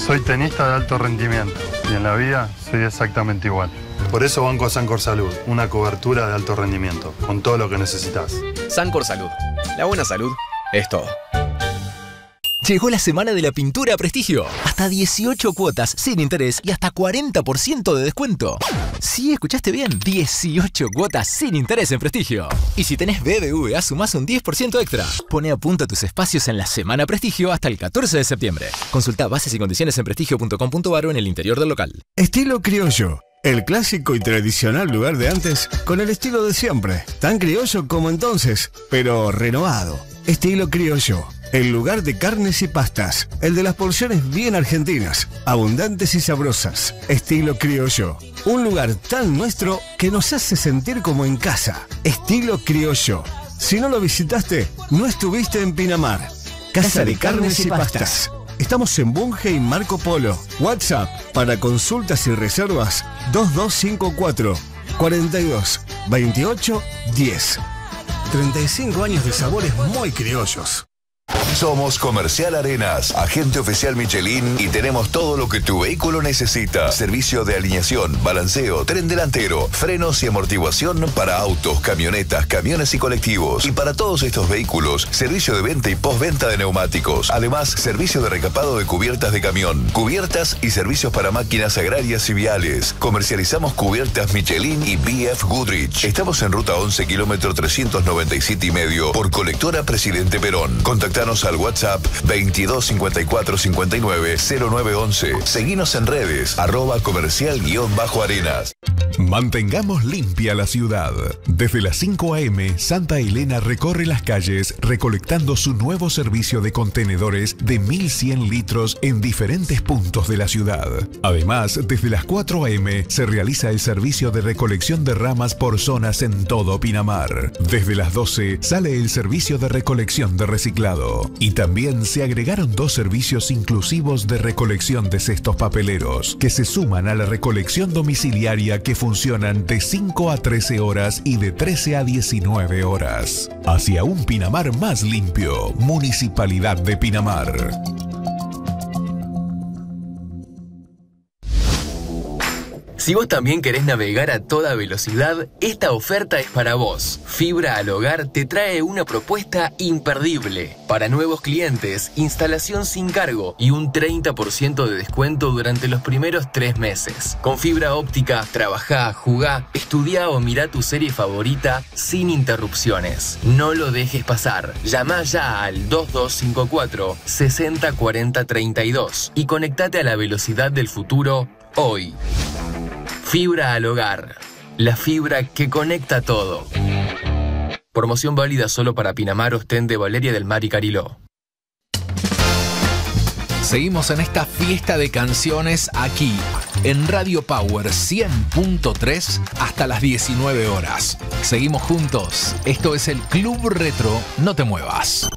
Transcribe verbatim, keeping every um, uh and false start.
Soy tenista de alto rendimiento y en la vida soy exactamente igual. Por eso banco a Sancor Salud, una cobertura de alto rendimiento, con todo lo que necesitas. Sancor Salud. La buena salud es todo. Llegó la semana de la pintura a Prestigio. Hasta dieciocho cuotas sin interés y hasta cuarenta por ciento de descuento. Sí, escuchaste bien. dieciocho cuotas sin interés en Prestigio. Y si tenés B B V A, sumás un diez por ciento extra. Pone a punto tus espacios en la semana Prestigio hasta el catorce de septiembre. Consulta bases y condiciones en prestigio punto com punto ar o en el interior del local. Estilo criollo. El clásico y tradicional lugar de antes con el estilo de siempre. Tan criollo como entonces, pero renovado. Estilo criollo. El lugar de carnes y pastas. El de las porciones bien argentinas, abundantes y sabrosas. Estilo criollo. Un lugar tan nuestro que nos hace sentir como en casa. Estilo criollo. Si no lo visitaste, no estuviste en Pinamar. Casa, Casa de, de Carnes, carnes y Pastas. pastas. Estamos en Bunge y Marco Polo. WhatsApp para consultas y reservas dos dos cinco cuatro, cuatro dos, veintiocho, diez. treinta y cinco años de sabores muy criollos. Somos Comercial Arenas, agente oficial Michelin y tenemos todo lo que tu vehículo necesita. Servicio de alineación, balanceo, tren delantero, frenos y amortiguación para autos, camionetas, camiones y colectivos. Y para todos estos vehículos, servicio de venta y postventa de neumáticos. Además, servicio de recapado de cubiertas de camión, cubiertas y servicios para máquinas agrarias y viales. Comercializamos cubiertas Michelin y B F Goodrich. Estamos en ruta once, kilómetro trescientos noventa y siete y medio por colectora Presidente Perón. Contactanos al WhatsApp veintidós cincuenta y cuatro cincuenta y nueve cero nueve once. Seguinos en redes, arroba comercial guión bajo arenas. Mantengamos limpia la ciudad. Desde las cinco a eme, Santa Elena recorre las calles recolectando su nuevo servicio de contenedores de mil cien litros en diferentes puntos de la ciudad. Además, desde las cuatro a eme se realiza el servicio de recolección de ramas por zonas en todo Pinamar. Desde las doce sale el servicio de recolección de reciclado. Y también se agregaron dos servicios inclusivos de recolección de cestos papeleros, que se suman a la recolección domiciliaria que funcionan de cinco a trece horas y de trece a diecinueve horas. Hacia un Pinamar más limpio, Municipalidad de Pinamar. Si vos también querés navegar a toda velocidad, esta oferta es para vos. Fibra al Hogar te trae una propuesta imperdible. Para nuevos clientes, instalación sin cargo y un treinta por ciento de descuento durante los primeros tres meses. Con fibra óptica, trabajá, jugá, estudiá o mirá tu serie favorita sin interrupciones. No lo dejes pasar. Llamá ya al dos dos cinco cuatro, sesenta cuarenta treinta y dos y conectate a la velocidad del futuro hoy. Fibra al Hogar, la fibra que conecta todo. Promoción válida solo para Pinamar, Ostende, Valeria del Mar y Cariló. Seguimos en esta fiesta de canciones aquí, en Radio Power cien punto tres hasta las diecinueve horas. Seguimos juntos. Esto es el Club Retro. No te muevas.